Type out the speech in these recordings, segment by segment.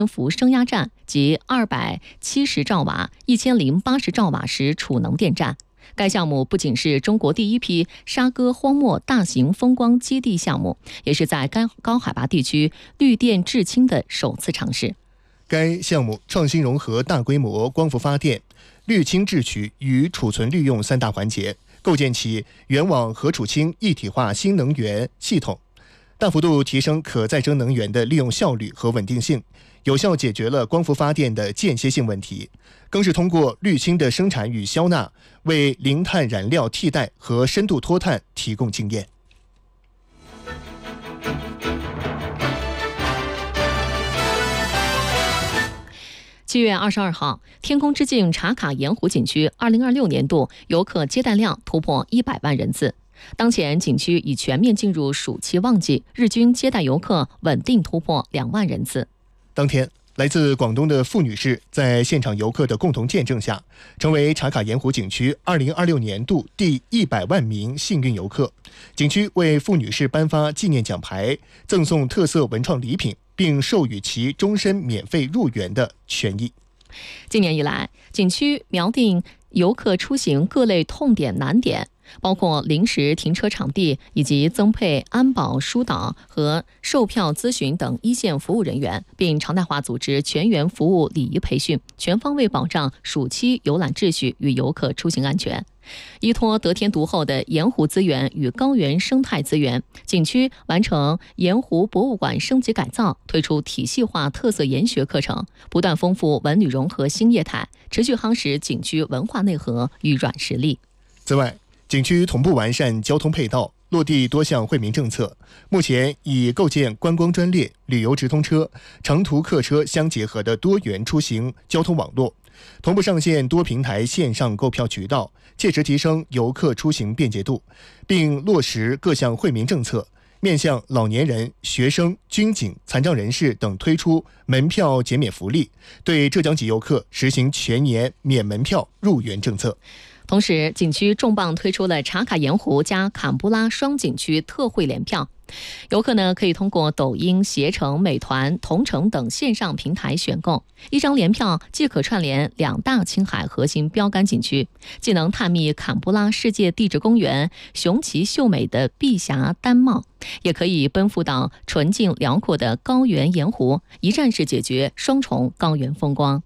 伏升压站及270兆瓦、1080兆瓦时储能电站。该项目不仅是中国第一批沙哥荒漠大型风光基地项目，也是在该高海拔地区绿电制氢的首次尝试。 该项目创新融合大规模光伏发电、绿氢制取与储存利用3大环节，构建起原网和储氢一体化新能源系统，大幅度提升可再生能源的利用效率和稳定性，有效解决了光伏发电的间歇性问题，更是通过绿氢的生产与消纳，为零碳燃料替代和深度脱碳提供经验。 7月22号，天空之镜茶卡盐湖景区2026年度游客接待量突破100万人次。当前景区已全面进入暑期旺季，日均接待游客稳定突破2万人次。 当天，来自广东的傅女士在现场游客的共同见证下，成为茶卡盐湖景区2026年度第100万名幸运游客。景区为傅女士颁发纪念奖牌，赠送特色文创礼品，并授予其终身免费入园的权益。 今年以来，景区瞄定游客出行各类痛点难点，包括临时停车场地以及增配安保疏导和售票咨询等一线服务人员，并常态化组织全员服务礼仪培训，全方位保障暑期游览秩序与游客出行安全。依托得天独厚的盐湖资源与高原生态资源，景区完成盐湖博物馆升级改造，推出体系化特色研学课程，不断丰富文旅融合新业态，持续夯实景区文化内核与软实力。 此外，景区同步完善交通配套，落地多项惠民政策，目前已构建观光专列、旅游直通车、长途客车相结合的多元出行交通网络，同步上线多平台线上购票渠道，切实提升游客出行便捷度，并落实各项惠民政策，面向老年人、学生、军警、残障人士等推出门票减免福利，对浙江籍游客实行全年免门票入园政策。 同时，景区重磅推出了茶卡盐湖加坎布拉双景区特惠联票，游客可以通过抖音、携程、美团、同城等线上平台选购，一张联票既可串联2大青海核心标杆景区，既能探秘坎布拉世界地质公园雄奇秀美的碧霞丹帽，也可以奔赴到纯净辽阔的高原盐湖，一站式解决双重高原风光。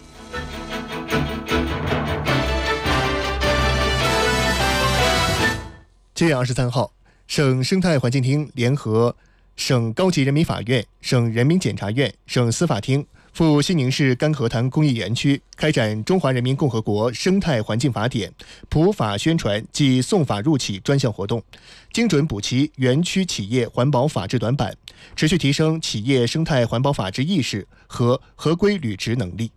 7月23号，省生态环境厅联合省高级人民法院、省人民检察院、省司法厅赴西宁市甘河滩工业园区开展《中华人民共和国生态环境法典》普法宣传暨送法入企专项活动，精准补齐园区企业环保法治短板，持续提升企业生态环保法治意识和合规履职能力。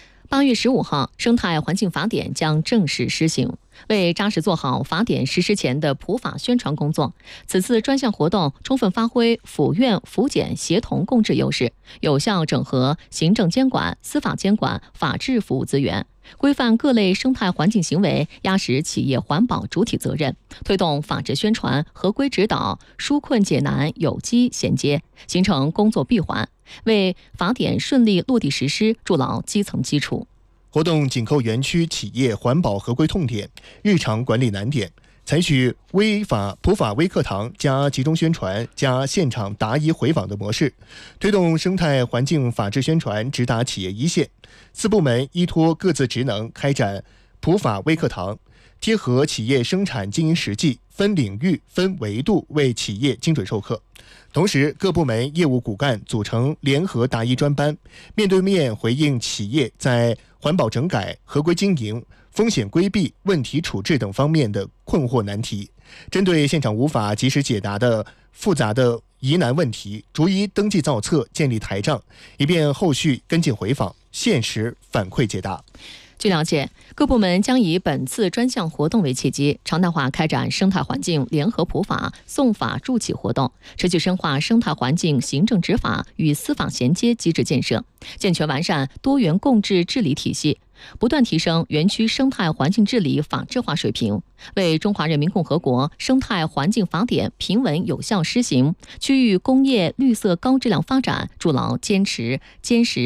8月15号，生态环境法典将正式施行。为扎实做好法典实施前的普法宣传工作，此次专项活动充分发挥府院府检协同共治优势，有效整合行政监管、司法监管、法治服务资源，规范各类生态环境行为，压实企业环保主体责任，推动法治宣传、合规指导、纾困解难有机衔接，形成工作闭环，为法典顺利落地实施筑牢基层基础。 活动紧扣园区企业环保合规痛点、日常管理难点，采取普法微课堂加集中宣传加现场答疑回访的模式，推动生态环境法治宣传直达企业一线。4部门依托各自职能开展普法微课堂，贴合企业生产经营实际，分领域分维度为企业精准授课。同时，各部门业务骨干组成联合答疑专班，面对面回应企业在环保整改、合规经营、风险规避、问题处置等方面的困惑难题，针对现场无法及时解答的复杂的疑难问题，逐一登记造册，建立台账，以便后续跟进回访，限时反馈解答。 据了解，各部门将以本次专项活动为契机，常态化开展生态环境联合普法、送法助企活动，持续深化生态环境行政执法与司法衔接机制建设，健全完善多元共治治理体系， 不断提升园区生态环境治理法治化水平，为中华人民共和国生态环境法典平稳有效施行、区域工业绿色高质量发展筑牢坚实